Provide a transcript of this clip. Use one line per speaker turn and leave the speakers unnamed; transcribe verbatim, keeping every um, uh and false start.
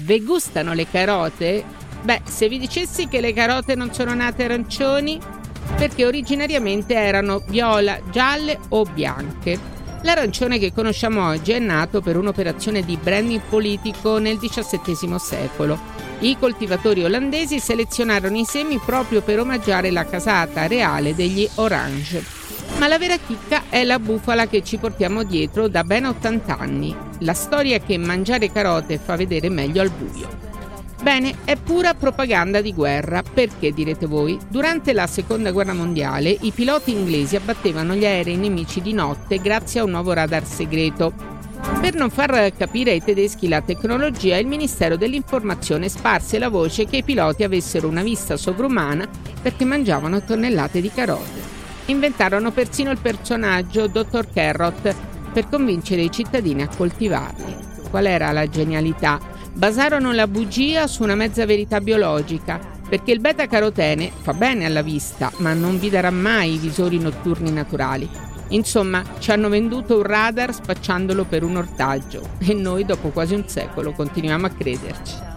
Ve gustano le carote? Beh, se vi dicessi che le carote non sono nate arancioni, perché originariamente erano viola, gialle o bianche. L'arancione che conosciamo oggi è nato per un'operazione di branding politico nel diciassettesimo secolo. I coltivatori olandesi selezionarono i semi proprio per omaggiare la casata reale degli Orange. Ma la vera chicca è la bufala che ci portiamo dietro da ben ottanta anni. La storia che mangiare carote fa vedere meglio al buio. Bene, è pura propaganda di guerra, perché direte voi? Durante la seconda guerra mondiale i piloti inglesi abbattevano gli aerei nemici di notte grazie a un nuovo radar segreto. Per non far capire ai tedeschi la tecnologia, il Ministero dell'Informazione sparse la voce che i piloti avessero una vista sovrumana perché mangiavano tonnellate di carote. Inventarono persino il personaggio dottor Carrot per convincere i cittadini a coltivarli. Qual era la genialità? Basarono la bugia su una mezza verità biologica, perché il beta-carotene fa bene alla vista, ma non vi darà mai i visori notturni naturali. Insomma, ci hanno venduto un radar spacciandolo per un ortaggio e noi dopo quasi un secolo continuiamo a crederci.